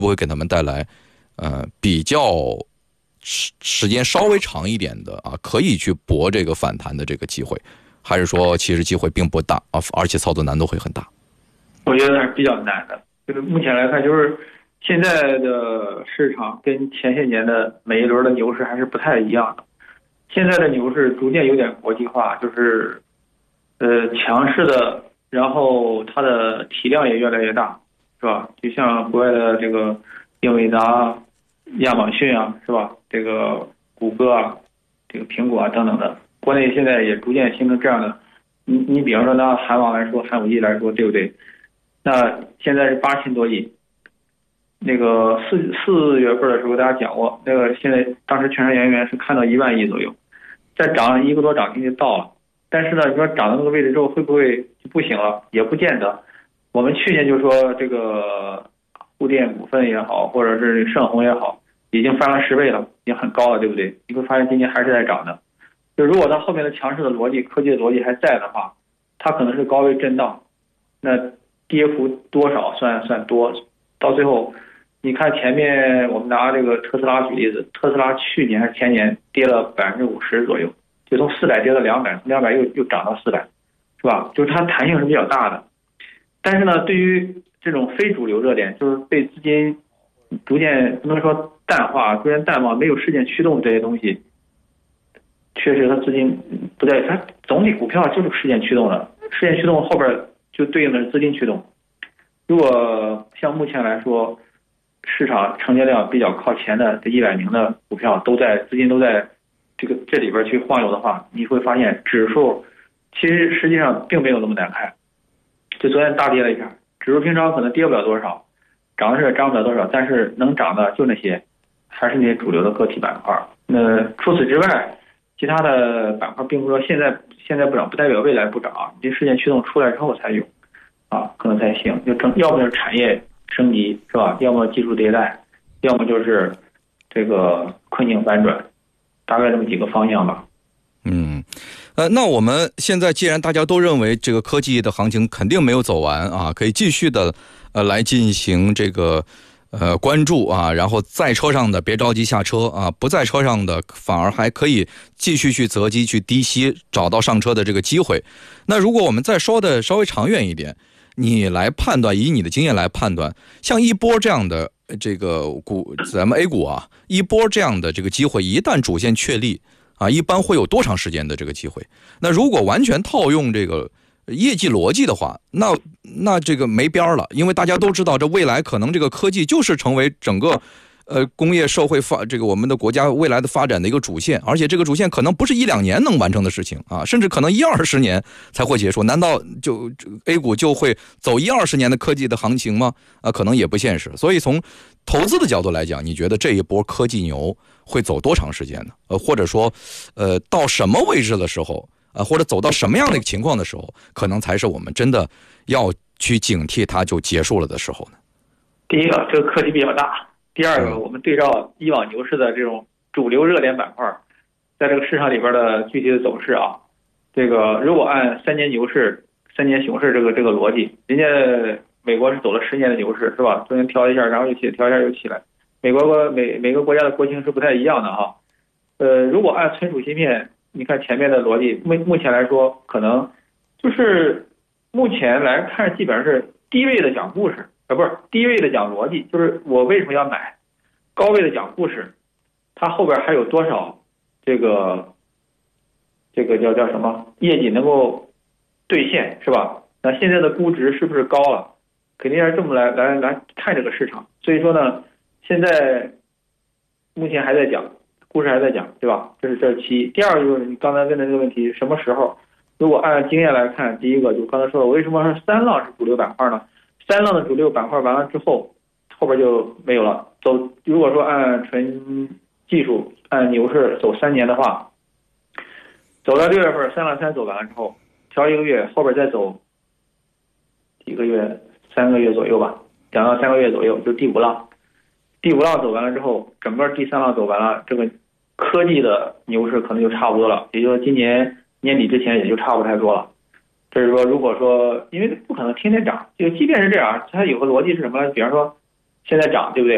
不会给他们带来比较时间稍微长一点的可以去搏这个反弹的这个机会，还是说其实机会并不大而且操作难度会很大？ 我觉得还是比较难的。就是目前来看，就是现在的市场跟前些年的每一轮的牛市还是不太一样的。现在的牛市逐渐有点国际化，就是强势的，然后它的体量也越来越大，是吧？就像国外的这个英伟达、亚马逊啊，是吧？这个谷歌啊，这个苹果啊等等的，国内现在也逐渐形成这样的。你比方说拿韩网来说，韩5G来说，对不对？那现在是8000多亿。那个四月份的时候，大家讲过，那个现在当时券商研究员是看到1万亿左右，再涨1个多涨停就到了。但是呢，你说涨到那个位置之后会不会就不行了？也不见得。我们去年就说这个沪电股份也好，或者是盛虹也好，已经翻了10倍了，已经很高了，对不对？你会发现今年还是在涨的。就如果它后面的强势的逻辑、科技的逻辑还在的话，它可能是高位震荡，那跌幅多少算多？到最后，你看前面我们拿这个特斯拉举例子，特斯拉去年还是前年跌了50%左右。就从400跌到200，从200又涨到400，是吧？就是它弹性是比较大的。但是呢，对于这种非主流热点，就是被资金逐渐不能说淡化，逐渐淡忘，没有事件驱动这些东西，确实它资金不在，它总体股票就是事件驱动的，事件驱动后边就对应的是资金驱动。如果像目前来说，市场成交量比较靠前的这100名的股票资金都在这里边去晃悠的话，你会发现指数其实实际上并没有那么难看。就昨天大跌了一下，指数平常可能跌不了多少，涨的是涨不了多少，但是能涨的就那些，还是那些主流的个体板块。那除此之外，其他的板块并不说现在不涨，不代表未来不涨，这事件驱动出来之后才有可能才行。要么就是产业升级，是吧？要么技术迭代，要么就是这个困境反转。大概这么几个方向吧。 那我们现在既然大家都认为这个科技的行情肯定没有走完可以继续的来进行这个关注然后在车上的别着急下车不在车上的反而还可以继续去择机去低吸，找到上车的这个机会。那如果我们再说的稍微长远一点，你来判断，以你的经验来判断，像一波这样的这个咱们 A 股一波这样的这个机会，一旦主线确立一般会有多长时间的这个机会？那如果完全套用这个业绩逻辑的话，那这个没边了，因为大家都知道，这未来可能这个科技就是成为整个工业社会这个我们的国家未来的发展的一个主线，而且这个主线可能不是1-2年能完成的事情甚至可能10-20年才会结束。难道就 A 股就会走10-20年的科技的行情吗？可能也不现实。所以从投资的角度来讲，你觉得这一波科技牛会走多长时间呢？或者说到什么位置的时候或者走到什么样的一个情况的时候，可能才是我们真的要去警惕它就结束了的时候呢？ 第一个，这个课题比较大。第二个，我们对照以往牛市的这种主流热点板块，在这个市场里边的具体的走势这个如果按3年牛市、3年熊市这个逻辑，人家美国是走了10年的牛市，是吧？中间调一下，然后又起，调一下又起来。每个国家的国情是不太一样的如果按存储芯片，你看前面的逻辑，目前来说，可能就是目前来看，基本上是低位的讲故事。不是低位的讲逻辑，就是我为什么要买，高位的讲故事，它后边还有多少这个叫什么业绩能够兑现，是吧？那现在的估值是不是高了？肯定是这么来看这个市场。所以说呢，现在目前还在讲故事，还在讲，对吧？这是其一。第二个就是你刚才问的这个问题，什么时候？如果按经验来看，第一个就刚才说的，为什么说3浪是主流板块呢？3浪的主流板块完了之后，后边就没有了。如果说按纯技术，按牛市走3年的话，走到6月份3浪3走完了之后，调1个月，后边再走几个月，3个月左右吧，2到3个月左右，就第5浪。第5浪走完了之后，整个第3浪走完了，这个科技的牛市可能就差不多了，也就是说今年年底之前也就差不太多了。这是说，如果说因为不可能天天涨，就即便是这样，它有个逻辑是什么呢？比方说现在涨，对不对？